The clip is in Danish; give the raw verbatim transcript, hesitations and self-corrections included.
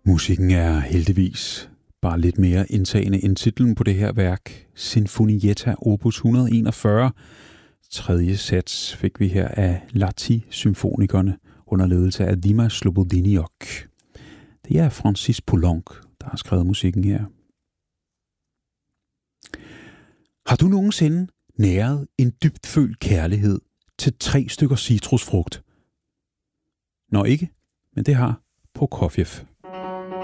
Musikken er heldigvis bare lidt mere indtagende end titlen på det her værk, Sinfonietta opus et hundrede og enogfyrre. Tredje sats fik vi her af Lahti-symfonikerne under ledelse af Dima Slobodeniok. Det er Francis Poulenc, der har skrevet musikken her. Har du nogensinde næret en dybtfølt kærlighed til tre stykker citrusfrugt? Nå ikke, men det har Prokofjev.